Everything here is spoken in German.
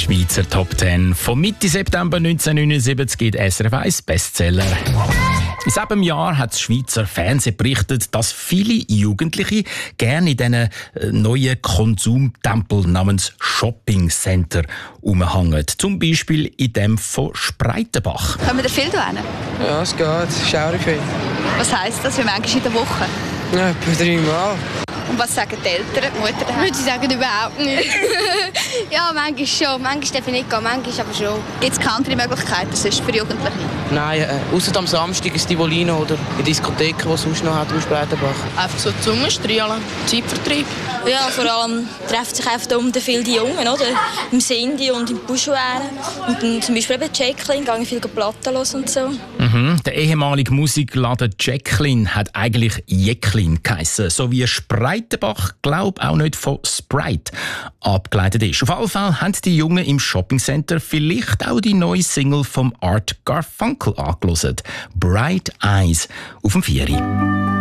Schweizer Top 10. Vom Mitte September 1979 geht SRF 1 Bestseller. In diesem Jahr hat das Schweizer Fernsehen berichtet, dass viele Jugendliche gerne in diesen neuen Konsumtempel namens Shopping Center rumhängen. Zum Beispiel in dem von Spreitenbach. Kommen wir viel hin? Ja, es geht. Schaurig viel. Was heisst das? Wie manchmal in der Woche? Ja, etwa 3 Mal. Und was sagen die Eltern, die Mutter daheim? Würde ich sagen, überhaupt nicht. Ja, manchmal schon. Manchmal darf ich nicht gehen, manchmal aber schon. Gibt es keine andere Möglichkeiten sonst für Jugendliche? Nein, ausser am Samstag ist die Volino oder in Diskotheken, die es sonst noch hat im Spreitenbach. Einfach so Zungenstrahlen, Zeitvertreib. Ja, vor allem treffen sich einfach da unten viele die Jungen, oder? Im Sindi und im Buschwären. Und dann zum Beispiel eben Jacqueline, gehe viel Platten hören und so. Der ehemalige Musikladen Jacqueline hat eigentlich Jacqueline geheissen. So wie Spreitenbach, glaub auch nicht von Sprite abgeleitet ist. Auf jeden Fall haben die Jungen im Shoppingcenter vielleicht auch die neue Single vom Art Garfunkel angehört. Bright Eyes auf dem 4.